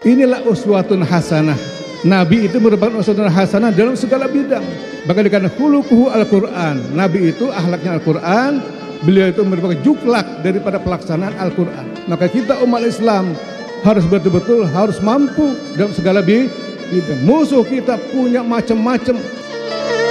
Inilah uswatun hasanah. Nabi itu merupakan uswatun hasanah dalam segala bidang. Bahkan dikatakan khuluquhu Al-Quran. Nabi itu akhlaknya Al-Quran. Beliau itu merupakan juklak daripada pelaksanaan Al-Quran. Maka kita umat Islam harus betul-betul harus mampu dalam segala bidang. Musuh kita punya macam-macam.